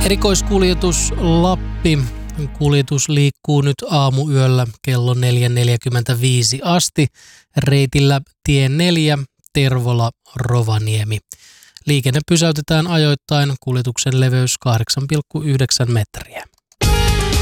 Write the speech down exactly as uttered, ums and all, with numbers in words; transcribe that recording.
Erikoiskuljetus Lappi. Kuljetus liikkuu nyt aamuyöllä kello neljä neljäkymmentäviisi asti reitillä tie neljä Tervola-Rovaniemi. Liikenne pysäytetään ajoittain, kuljetuksen leveys kahdeksan pilkku yhdeksän metriä.